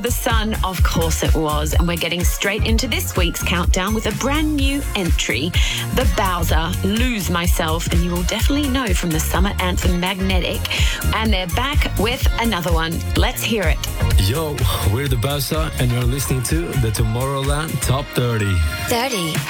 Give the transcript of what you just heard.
The Sun, of course it was. And we're getting straight into this week's countdown with a brand new entry. The Bowser, Lose Myself. And you will definitely know from the summer anthem Magnetic. And they're back with another one. Let's hear it. Yo, we're the Bowser and you're listening to the Tomorrowland Top 30. 30.